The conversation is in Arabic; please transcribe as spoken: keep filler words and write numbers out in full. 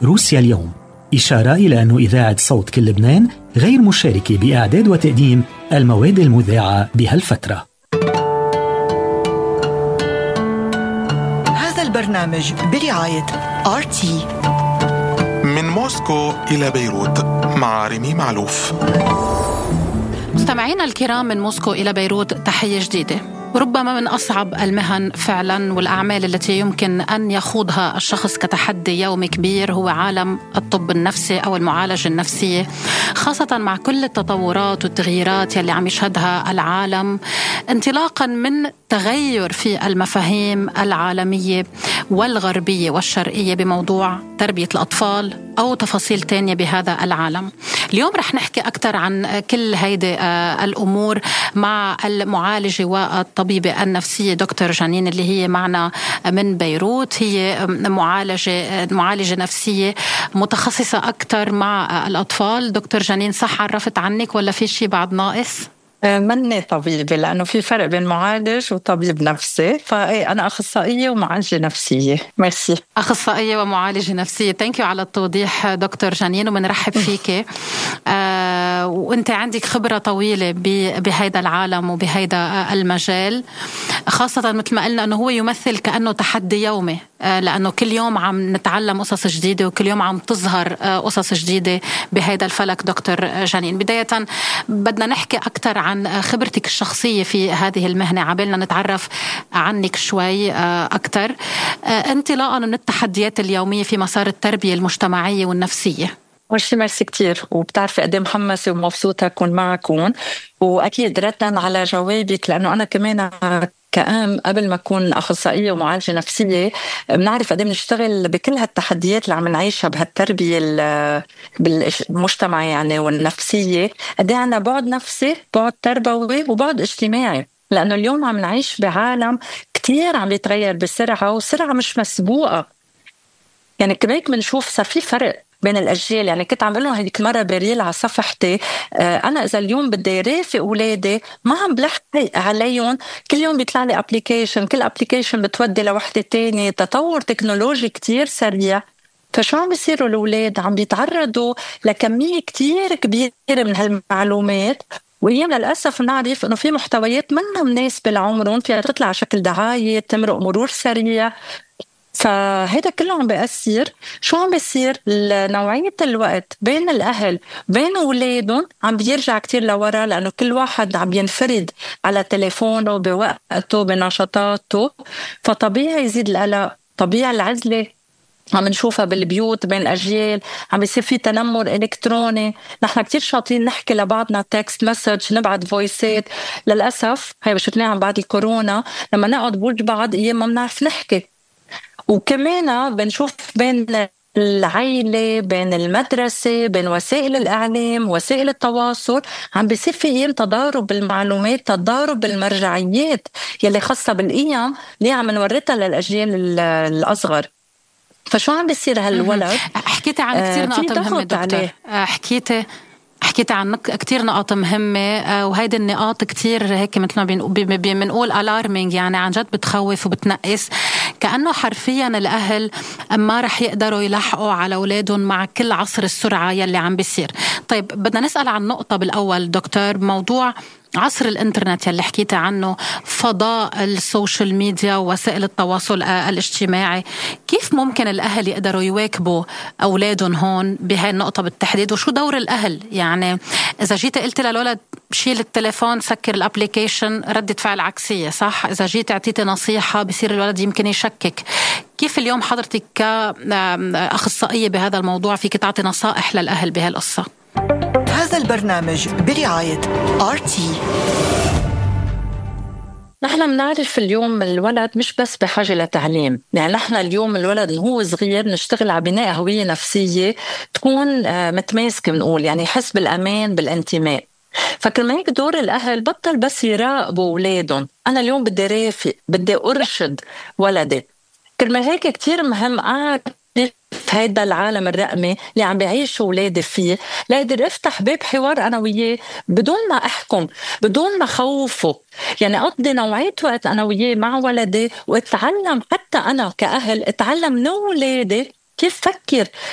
روسيا اليوم، إشارة إلى أن إذاعة صوت كل لبنان غير مشاركة بإعداد وتقديم المواد المذاعة بهالفترة. هذا البرنامج برعاية آر تي. من موسكو إلى بيروت مع ريمي معلوف. مستمعينا الكرام، من موسكو إلى بيروت تحية جديدة. ربما من أصعب المهن فعلا والأعمال التي يمكن أن يخوضها الشخص كتحدي يومي كبير هو عالم الطب النفسي أو المعالجة النفسية، خاصة مع كل التطورات والتغييرات يلي عم يشهدها العالم، انطلاقا من تغير في المفاهيم العالمية والغربية والشرقية بموضوع تربية الأطفال أو تفاصيل تانية بهذا العالم. اليوم رح نحكي أكثر عن كل هيدي الأمور مع المعالجة والطبيبة النفسية دكتور جانين اللي هي معنا من بيروت. هي معالجة معالجة نفسية متخصصة أكثر مع الأطفال. دكتور جانين، صح عرفت عنك ولا في شيء بعد ناقص؟ مني طبيبة، لأنه في فرق بين معالج وطبيب نفسي، فأنا أخصائية ومعالجة نفسية. ميرسي. أخصائية ومعالجة نفسية. تانكيو على التوضيح دكتور جانين، ومنرحب فيك. آه وأنت عندك خبرة طويلة بهذا العالم وبهذا المجال، خاصة مثل ما قلنا أنه هو يمثل كأنه تحدي يومي، آه لأنه كل يوم عم نتعلم قصص جديدة وكل يوم عم تظهر آه قصص جديدة بهذا الفلك. دكتور جانين، بداية بدنا نحكي أكثر عن عن خبرتك الشخصية في هذه المهنة، عبالنا نتعرف عنك شوي أكثر، انطلاقا من التحديات اليومية في مسار التربية المجتمعية والنفسية. ميرسي ميرسي كتير، وبتعرفي قد ايه محمسة ومبسوطة أكون معكم، وأكيد ردا على جوابك، لأنه أنا كمان كأم قبل ما أكون أخصائية ومعالجة نفسية بنعرف قد ايه بنشتغل بكل هالتحديات اللي عم نعيشها بهالتربية بالمجتمع يعني والنفسية. قد ايه عنا بعد نفسي، بعد تربوي، وبعد اجتماعي، لأنه اليوم عم نعيش بعالم كتير عم يتغير بسرعة، وسرعة مش مسبوقة. يعني كمان بنشوف صار في فرق بين الأجيال. يعني كنت عم لهم هذيك المرة بريل على صفحتي، آه أنا إذا اليوم بدي رافق أولادي ما عم بلحق عليهم، كل يوم بيطلع لي أبليكيشن، كل أبليكيشن بتودي لوحدة تانية، تطور تكنولوجي كتير سريع. فشو عم بيصيروا الأولاد؟ عم بيتعرضوا لكمية كتير كبيرة من هالمعلومات، وأيام للأسف نعرف إنه في محتويات منها مناسبة لعمرهم، فيها تطلع شكل دعاية، تمرق مرور سريع. فهذا كله عم بيأثر. شو عم بيصير؟ نوعية الوقت بين الأهل بين أولادهم عم بيرجع كتير لورا، لأنه كل واحد عم ينفرد على تليفونه بوقته بنشاطاته، فطبيعي يزيد القلق، طبيعي العزلة عم نشوفها بالبيوت بين الأجيال، عم بيصير في تنمر إلكتروني. نحن كتير شاطرين نحكي لبعضنا تكست مسج، نبعت فويسات، للأسف هاي شفناها عن بعد الكورونا، لما نقعد بوجه بعض إيام ما بنعرف نحكي. وكمان بنشوف بين العائلة، بين المدرسة، بين وسائل الإعلام، وسائل التواصل، عم بيصير في أيام تضارب بالمعلومات، تضارب بالمرجعيات يلي خاصة بالقيم اللي عم نورثها للأجيال الأصغر. فشو عم بيصير هالولد؟ حكيتي عن كتير نقاط مهمة دكتور، حكيتي حكيت عن كتير نقاط مهمة، وهيدي النقاط كتير هيك مثل ما بنقول alarming، يعني عن جد بتخوف وبتنقص، كأنه حرفيا الأهل ما رح يقدروا يلحقوا على أولادهم مع كل عصر السرعة يلي عم بيصير. طيب بدنا نسأل عن نقطة بالأول دكتور، موضوع عصر الانترنت يلي حكيت عنه، فضاء السوشيال ميديا ووسائل التواصل الاجتماعي، كيف ممكن الأهل يقدروا يواكبوا أولادهم هون بهاي النقطة بالتحديد؟ وشو دور الأهل؟ يعني إذا جيت قلت للولد شيل التليفون، سكر الابليكيشن، ردة فعل عكسية، صح؟ إذا جيت اعطيته نصيحة بصير الولد يمكن يشكك. كيف اليوم حضرتك كأخصائية بهذا الموضوع فيك تعطي نصائح للأهل بهالقصة؟ هذا البرنامج برعاية آر تي. نحن بنعرف اليوم الولد مش بس بحاجة لتعليم، يعني نحن اليوم الولد هو صغير نشتغل على بناء هوية نفسية تكون متماسكة، بنقول يعني يحس بالأمان بالانتماء. فكرمال هيك دور الأهل بطل بس يراقبوا أولادهم، أنا اليوم بدي رافق، بدي أرشد ولدي. كرمال هيك كتير مهم أعرف هيدا العالم الرقمي اللي عم بيعيش أولادي فيه، لا أقدر أفتح باب حوار أنا وياه بدون ما أحكم، بدون ما خوفه. يعني أقضي نوعية وقت أنا وياه مع ولدي، وأتعلم حتى أنا كأهل أتعلم من أولادي كيف فكر،